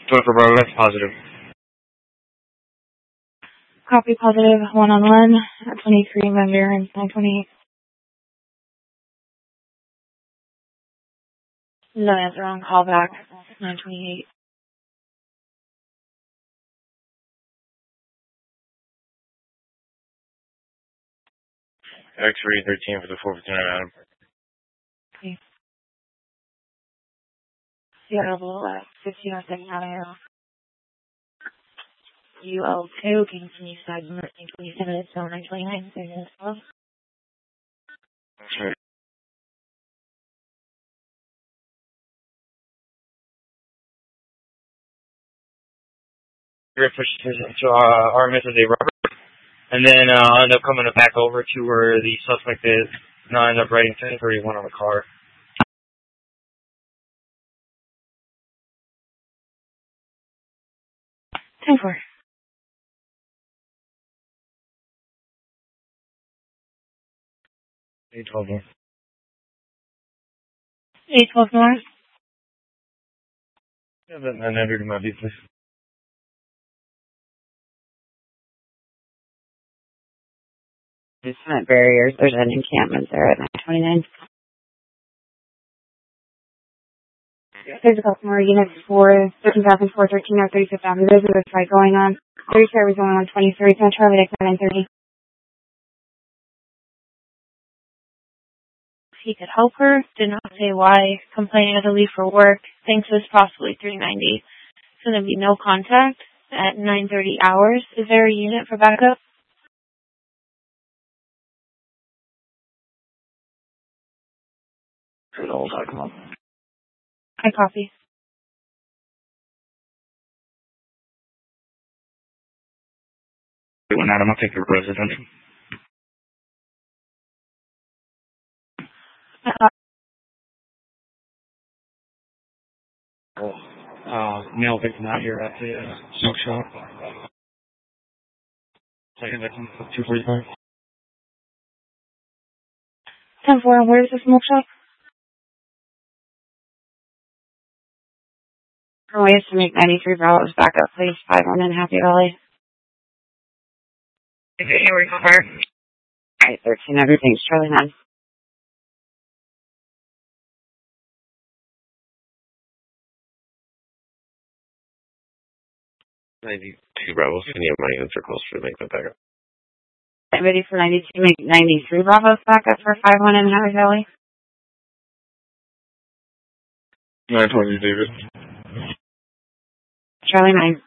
24 Bravo, that's positive. Copy positive, 1-on-1 at 23 vendor and 928. No answer on call back, 928. X-ray 13 for the 459 Adam. Okay. Seattle, 1502nd Avenue. UL2, can continue side number 927 at 929, seconds 12. That's right. We're pushing to our method of rubber, and then I'll end up coming back over to where the suspect is, and I'll end up writing 1031 on the car. 10-4. 812 north. 812 north. Yeah, then I never do my beat, please. Cement barriers. There's an encampment there at 929. There's a couple more units for 13,413 or 35th Avenue. There's a fight going on. 34 was going on 23. It's on Charlie Deck 930. He could help her. Did not say why. Complaining of the leave for work. Thinks it was possibly 390. It's going to be no contact at 9:30 hours. Is there a unit for backup? I copy. When Adam, I'll take the residential. Male victim out here at the smoke shop. Second victim, 245. 10-4, where is the smoke shop? For ways to make 93 Bravo's backup, please. 5-1 in Happy Valley. Okay, here we go. Alright, 13, everything's Charlie 9. 92 Bravo, can you have my answer close to make that backup? Ready for 92, make 93 Bravo's backup for 5-1 in Happy Valley. 920 David. Charlie 9.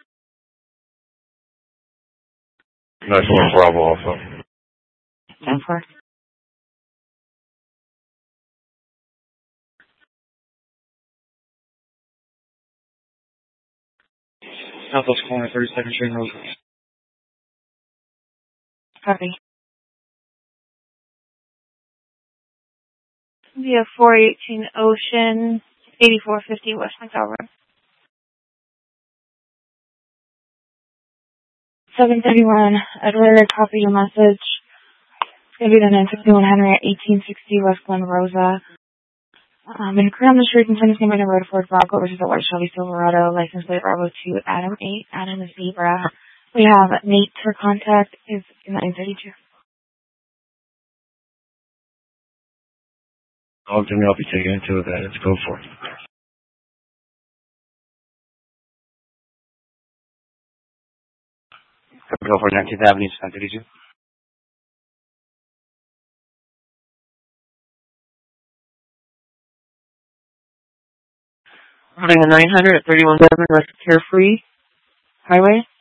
920 Bravo also. 10-4. Southwest corner, 32nd Street, Rose. Copy. Via 418 Ocean, 8450 West McDowell. 731, Edward, copy your message. It's going to be the 961 Henry at 1860 West Glen Rosa. In on the street and Tennessee by the road Ford Bronco, which is a white Chevy Silverado, license plate Bravo 2, Adam 8, Adam is Zebra. We have Nate for contact is 932. I'll be taken into that. Let's go for it. Go for 19th Avenue, 932. Running a 900 at 31 West Carefree Highway.